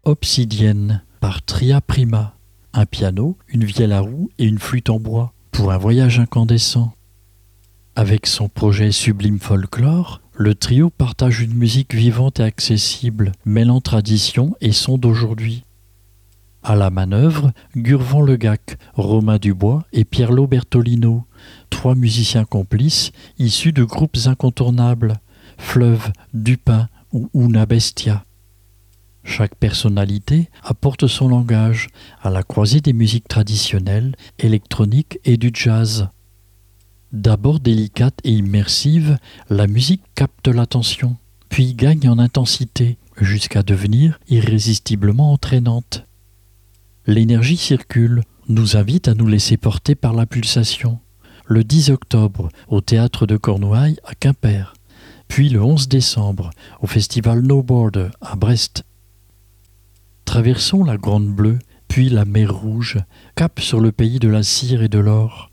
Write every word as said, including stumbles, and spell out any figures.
Obsidienne par Tria Prima. Un piano, une vielle à roue et une flûte en bois pour un voyage incandescent. Avec son projet Sublime Folklore, le trio partage une musique vivante et accessible, mêlant tradition et son d'aujourd'hui. À la manœuvre, Gurvan Legac, Romain Dubois et Pierlo Bertolino, trois musiciens complices issus de groupes incontournables, Fleuve, Dupin ou Una Bestia. Chaque personnalité apporte son langage à la croisée des musiques traditionnelles, électroniques et du jazz. D'abord délicate et immersive, la musique capte l'attention, puis gagne en intensité, jusqu'à devenir irrésistiblement entraînante. L'énergie circule, nous invite à nous laisser porter par la pulsation. Le dix octobre, au Théâtre de Cornouailles à Quimper, puis le onze décembre, au Festival No Border à Brest. Traversons la Grande Bleue, puis la mer Rouge, cap sur le pays de la cire et de l'or.